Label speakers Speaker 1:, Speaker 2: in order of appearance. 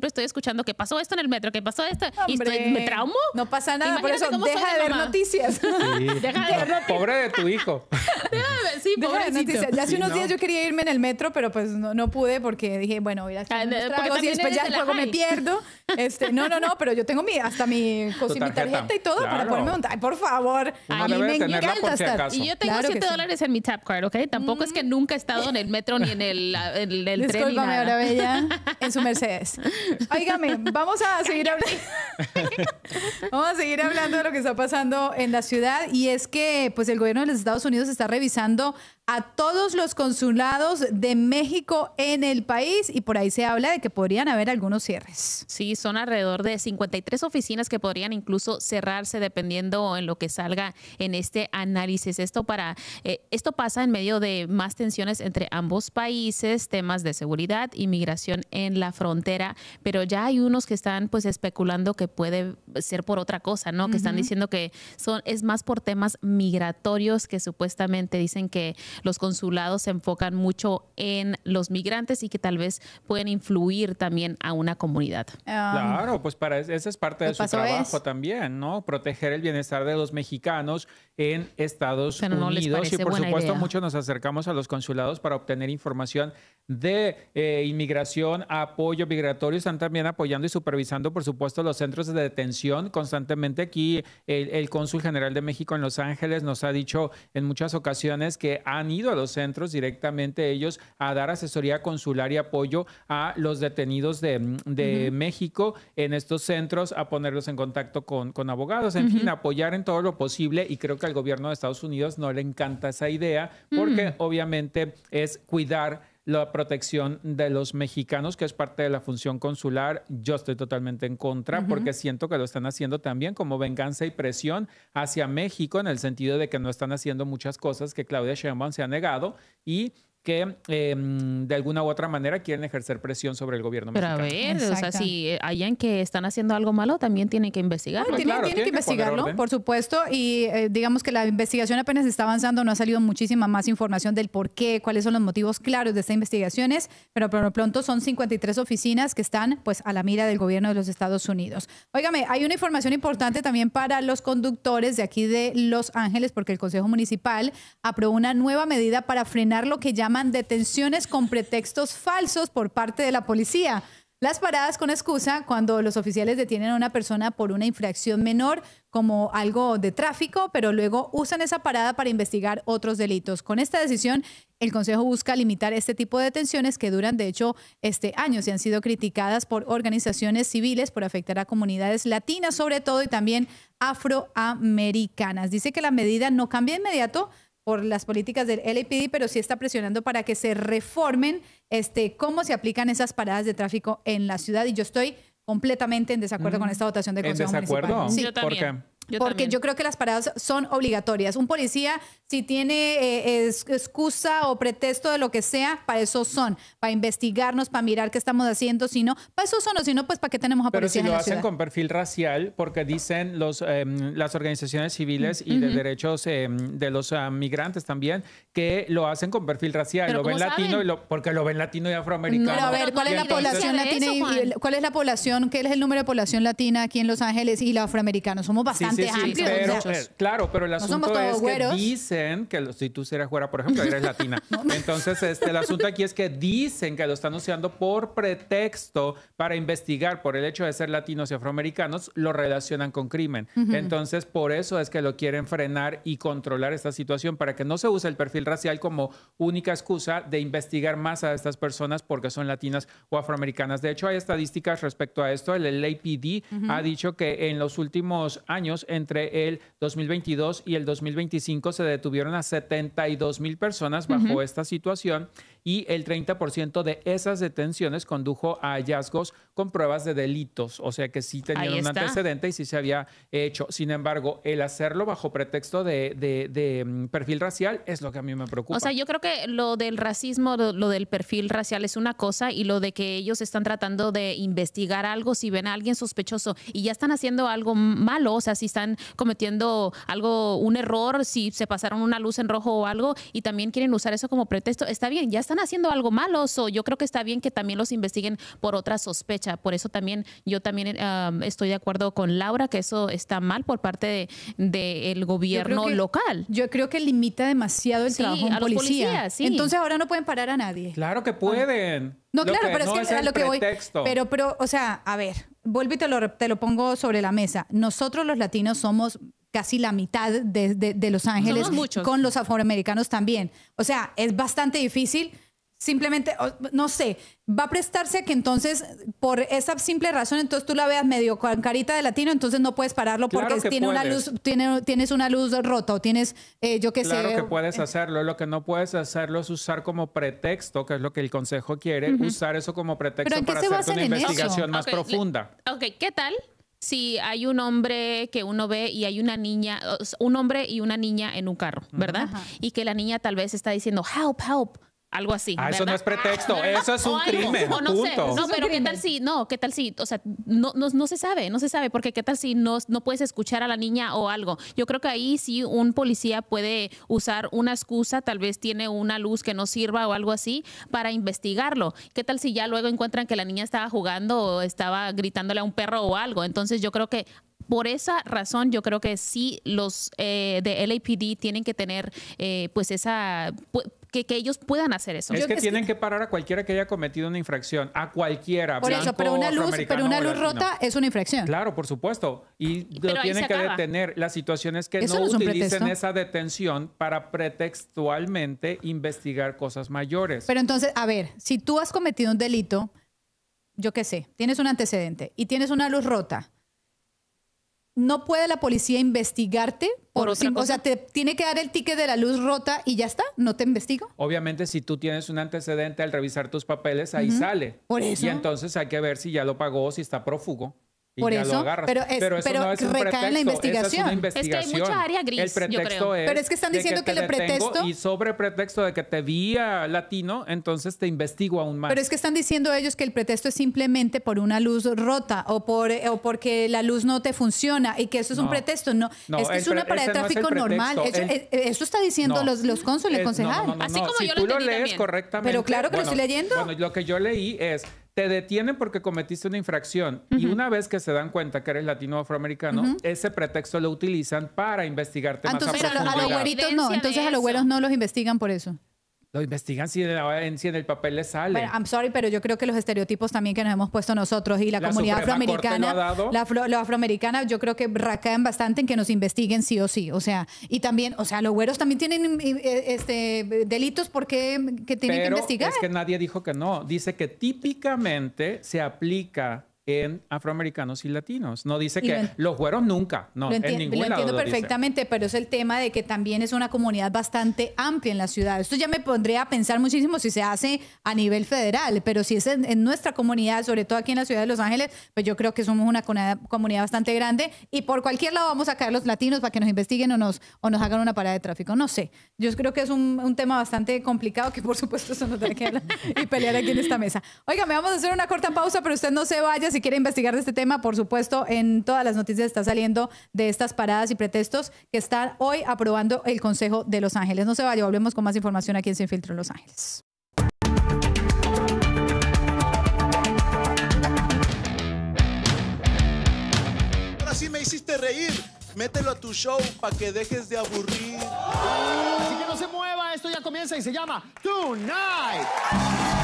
Speaker 1: siempre estoy escuchando que pasó esto en el metro, que pasó esto,
Speaker 2: Hombre,
Speaker 1: y me traumo.
Speaker 2: No pasa nada, por
Speaker 1: Imagínate
Speaker 2: eso
Speaker 1: cómo soy
Speaker 2: deja
Speaker 1: de
Speaker 2: de ver
Speaker 1: mamá.
Speaker 2: noticias.
Speaker 3: Sí.
Speaker 1: Deja de ver noticias.
Speaker 3: Pobre de tu hijo.
Speaker 1: Sí,
Speaker 2: Deja de ver
Speaker 1: pobrecito.
Speaker 2: noticias. Ya hace
Speaker 3: Sí,
Speaker 2: unos
Speaker 3: ¿no?
Speaker 2: días yo quería irme en el metro, pero pues no pude porque dije, bueno, voy a echar unos
Speaker 1: porque
Speaker 2: tragos y
Speaker 1: también
Speaker 2: después
Speaker 1: eres
Speaker 2: ya
Speaker 1: de la
Speaker 2: luego me
Speaker 1: high.
Speaker 2: pierdo. No, pero yo tengo hasta mi tarjeta y todo para
Speaker 3: Claro.
Speaker 2: poderme montar. Por favor,
Speaker 3: Uno
Speaker 2: a mí
Speaker 3: debe
Speaker 2: me
Speaker 3: de tenerla
Speaker 2: encanta
Speaker 3: por si
Speaker 2: estar.
Speaker 3: acaso.
Speaker 1: Y yo tengo
Speaker 2: Claro que sí.
Speaker 1: $7 en mi tap card, ¿ok? Tampoco es que nunca he estado en el metro ni en el tren ni
Speaker 2: Discúlpame,
Speaker 1: nada.
Speaker 2: ahora bella, en su Mercedes. Óigame, vamos a seguir hablando. Vamos a seguir hablando de lo que está pasando en la ciudad, y es que pues el gobierno de los Estados Unidos está revisando a todos los consulados de México en el país, y por ahí se habla de que podrían haber algunos cierres.
Speaker 1: Sí, son alrededor de 53 oficinas que podrían incluso cerrarse dependiendo en lo que salga en este análisis. Esto pasa en medio de más tensiones entre ambos países, temas de seguridad, inmigración en la frontera, pero ya hay unos que están pues especulando que puede ser por otra cosa, ¿no? Que están diciendo que es más por temas migratorios, que supuestamente dicen que los consulados se enfocan mucho en los migrantes y que tal vez pueden influir también a una comunidad.
Speaker 3: Claro, pues esa es parte de
Speaker 2: el
Speaker 3: su
Speaker 2: paso
Speaker 3: trabajo
Speaker 2: es-
Speaker 3: también, ¿no? Proteger el bienestar de los mexicanos en Estados
Speaker 1: Pero no les
Speaker 3: Unidos. Y
Speaker 1: parece
Speaker 3: por
Speaker 1: buena
Speaker 3: supuesto,
Speaker 1: idea.
Speaker 3: muchos nos acercamos a los consulados para obtener información de inmigración, apoyo migratorio. Están también apoyando y supervisando, por supuesto, los centros de detención constantemente. Aquí el cónsul general de México en Los Ángeles nos ha dicho en muchas ocasiones que han ido a los centros directamente ellos a dar asesoría consular y apoyo a los detenidos de México en estos centros, a ponerlos en contacto con abogados, en fin, apoyar en todo lo posible. Y creo que al gobierno de Estados Unidos no le encanta esa idea porque obviamente es cuidar la protección de los mexicanos, que es parte de la función consular. Yo estoy totalmente en contra porque siento que lo están haciendo también como venganza y presión hacia México, en el sentido de que no están haciendo muchas cosas que Claudia Sheinbaum se ha negado y que de alguna u otra manera quieren ejercer presión sobre el gobierno
Speaker 1: Pero a
Speaker 3: mexicano.
Speaker 1: ver, o sea, si hayan que están haciendo algo malo, también tienen que investigarlo.
Speaker 2: Tiene,
Speaker 3: claro,
Speaker 2: tiene que
Speaker 3: tienen que poner
Speaker 2: investigarlo,
Speaker 3: orden.
Speaker 2: por supuesto, y digamos que la investigación apenas está avanzando, no ha salido muchísima más información del por qué, cuáles son los motivos claros de estas investigaciones, pero por lo pronto son 53 oficinas que están pues a la mira del gobierno de los Estados Unidos. Óigame, hay una información importante también para los conductores de aquí de Los Ángeles, porque el Consejo Municipal aprobó una nueva medida para frenar lo que llaman detenciones con pretextos falsos por parte de la policía. Las paradas con excusa cuando los oficiales detienen a una persona por una infracción menor como algo de tráfico, pero luego usan esa parada para investigar otros delitos. Con esta decisión, el Consejo busca limitar este tipo de detenciones que duran, de hecho, años y han sido criticadas por organizaciones civiles por afectar a comunidades latinas, sobre todo, y también afroamericanas. Dice que la medida no cambia de inmediato por las políticas del LAPD, pero sí está presionando para que se reformen cómo se aplican esas paradas de tráfico en la ciudad. Y yo estoy completamente en desacuerdo con esta votación del
Speaker 3: ¿En
Speaker 2: Consejo
Speaker 3: desacuerdo?
Speaker 2: Municipal. Sí,
Speaker 1: Yo
Speaker 3: ¿Por
Speaker 1: también.
Speaker 3: qué?
Speaker 2: porque yo creo que las paradas son obligatorias. Un policía, si tiene excusa o pretexto de lo que sea, para eso son, para investigarnos, para mirar qué estamos haciendo. Si no, para eso son, o si no, pues para qué tenemos a
Speaker 3: Pero si
Speaker 2: policías en
Speaker 3: lo
Speaker 2: la
Speaker 3: hacen
Speaker 2: ciudad.
Speaker 3: con perfil racial, porque dicen las organizaciones civiles y de derechos de los migrantes también, que lo hacen con perfil racial,
Speaker 1: ¿Pero
Speaker 3: lo ven
Speaker 1: cómo
Speaker 3: latino
Speaker 1: saben?
Speaker 3: porque lo ven latino y afroamericano.
Speaker 2: Pero a ver, ¿cuál es
Speaker 3: Y
Speaker 2: la
Speaker 3: entonces-
Speaker 2: población
Speaker 1: de eso,
Speaker 2: latina?
Speaker 1: Juan.
Speaker 2: ¿Cuál es la población? ¿Qué es el número de población latina aquí en Los Ángeles y los afroamericanos? Somos bastante amplios.
Speaker 3: pero,
Speaker 2: o sea,
Speaker 3: claro, pero el
Speaker 2: somos
Speaker 3: asunto
Speaker 2: todos
Speaker 3: es que
Speaker 2: güeros.
Speaker 3: dicen que si tú eres güera, por ejemplo, eres latina. Entonces, el asunto aquí es que dicen que lo están usando por pretexto para investigar por el hecho de ser latinos y afroamericanos, lo relacionan con crimen. Entonces, por eso es que lo quieren frenar y controlar esta situación para que no se use el perfil racial como única excusa de investigar más a estas personas porque son latinas o afroamericanas. De hecho, hay estadísticas respecto a esto. El LAPD ha dicho que en los últimos años, entre el 2022 y el 2025, se detuvieron a 72,000 personas bajo esta situación y el 30% de esas detenciones condujo a hallazgos con pruebas de delitos. O sea que sí tenían
Speaker 1: Ahí
Speaker 3: un
Speaker 1: está.
Speaker 3: antecedente y sí se había hecho. Sin embargo, el hacerlo bajo pretexto de perfil racial es lo que a mí me preocupa.
Speaker 1: O sea, yo creo que lo del racismo, lo del perfil racial es una cosa, y lo de que ellos están tratando de investigar algo, si ven a alguien sospechoso y ya están haciendo algo malo, o sea, si están cometiendo un error, si se pasaron una luz en rojo o algo y también quieren usar eso como pretexto, está bien, ya están están haciendo algo malo. Yo creo que está bien que también los investiguen por otra sospecha. Por eso también yo también estoy de acuerdo con Laura que eso está mal por parte del gobierno local.
Speaker 2: Yo creo que limita demasiado el trabajo en policía.
Speaker 1: Policías, sí.
Speaker 2: Entonces ahora no pueden parar a nadie.
Speaker 3: Claro que pueden.
Speaker 2: No, claro, pero
Speaker 3: no
Speaker 2: es que a lo que voy. Pero, o sea, a ver, vuelvo y te lo pongo sobre la mesa. Nosotros los latinos somos casi la mitad de Los Ángeles, con los afroamericanos también. O sea, es bastante difícil. Simplemente, no sé, va a prestarse a que entonces, por esa simple razón, entonces tú la veas medio con carita de latino, entonces no puedes pararlo porque tiene una luz, tienes una luz rota o tienes, yo qué sé.
Speaker 3: Claro que puedes hacerlo. Lo que no puedes hacerlo es usar como pretexto, que es lo que el consejo quiere, usar eso como pretexto para hacer una investigación más profunda.
Speaker 1: Ok, ¿qué tal si hay un hombre que uno ve y hay una niña, un hombre y una niña en un carro, ¿verdad? Y que la niña tal vez está diciendo, help, help. Algo así.
Speaker 3: Eso no es pretexto, eso es un crimen.
Speaker 1: O no sé, no, pero qué tal si, o sea, no se sabe, porque qué tal si no puedes escuchar a la niña o algo. Yo creo que ahí sí un policía puede usar una excusa, tal vez tiene una luz que no sirva o algo así, para investigarlo. ¿Qué tal si ya luego encuentran que la niña estaba jugando o estaba gritándole a un perro o algo? Entonces yo creo que por esa razón, yo creo que sí los de LAPD tienen que tener pues esa... Que ellos puedan hacer eso.
Speaker 3: Es que tienen que parar a cualquiera que haya cometido una infracción, a cualquiera.
Speaker 2: Por eso, pero una luz rota es una infracción.
Speaker 3: Claro, por supuesto. Y lo tienen que detener. La situación es que no utilicen esa detención para pretextualmente investigar cosas mayores.
Speaker 2: Pero entonces, a ver, si tú has cometido un delito, yo qué sé, tienes un antecedente y tienes una luz rota, ¿no puede la policía investigarte? O sea, te tiene que dar el ticket de la luz rota y ya está, ¿no te investigo?
Speaker 3: Obviamente, si tú tienes un antecedente al revisar tus papeles, ahí sale.
Speaker 2: Por eso.
Speaker 3: Y entonces hay que ver si ya lo pagó, si está prófugo. Y
Speaker 2: por
Speaker 3: ya
Speaker 2: eso,
Speaker 3: lo agarras.
Speaker 2: pero
Speaker 3: eso no es un
Speaker 2: recae en la investigación.
Speaker 3: Esa es una investigación.
Speaker 1: Es que hay mucha área gris,
Speaker 3: el pretexto
Speaker 1: yo creo.
Speaker 3: es
Speaker 2: pero es que están diciendo que el pretexto...
Speaker 3: Y sobre pretexto de que te vi a latino, entonces te investigo aún más.
Speaker 2: Pero es que están diciendo ellos que el pretexto es simplemente por una luz rota o porque la luz no te funciona y que eso es un pretexto. No, es que es una parada de tráfico normal. Eso está diciendo los cónsules, concejal.
Speaker 1: Así como
Speaker 3: si
Speaker 1: yo
Speaker 3: tú
Speaker 1: lo
Speaker 3: lees
Speaker 1: también.
Speaker 3: correctamente...
Speaker 2: Pero claro que lo estoy leyendo.
Speaker 3: Bueno, lo que yo leí es... Te detienen porque cometiste una infracción y una vez que se dan cuenta que eres latino o afroamericano, ese pretexto lo utilizan para investigarte más a profundidad.
Speaker 2: Entonces a los güeritos no, entonces a los güeros no los investigan por eso.
Speaker 3: Lo investigan si en el papel les sale.
Speaker 2: Bueno, I'm sorry, pero yo creo que los estereotipos también que nos hemos puesto nosotros y la comunidad afroamericana, los afroamericanos, yo creo que recaen bastante en que nos investiguen sí o sí. O sea, y también, o sea, los güeros también tienen delitos que tienen que investigar.
Speaker 3: Es que nadie dijo que no. Dice que típicamente se aplica en afroamericanos y latinos. No dice que los güeros nunca. No, en ningún lado
Speaker 2: lo entiendo perfectamente,
Speaker 3: dice.
Speaker 2: pero es el tema de que también es una comunidad bastante amplia en la ciudad. Esto ya me pondría a pensar muchísimo si se hace a nivel federal, pero si es en nuestra comunidad, sobre todo aquí en la ciudad de Los Ángeles, pues yo creo que somos una comunidad bastante grande y por cualquier lado vamos a caer los latinos para que nos investiguen o nos hagan una parada de tráfico. No sé. Yo creo que es un tema bastante complicado que por supuesto eso nos tiene que hablar y pelear aquí en esta mesa. Oiga, me vamos a hacer una corta pausa, pero usted no se vaya. Si quiere investigar de este tema, por supuesto, en todas las noticias está saliendo de estas paradas y pretextos que están hoy aprobando el Consejo de Los Ángeles. No se vaya, volvemos con más información aquí en Sin Filtro Los Ángeles.
Speaker 4: Ahora sí me hiciste reír. Mételo a tu show para que dejes de aburrir.
Speaker 5: Así que no se mueva, esto ya comienza y se llama Tonight.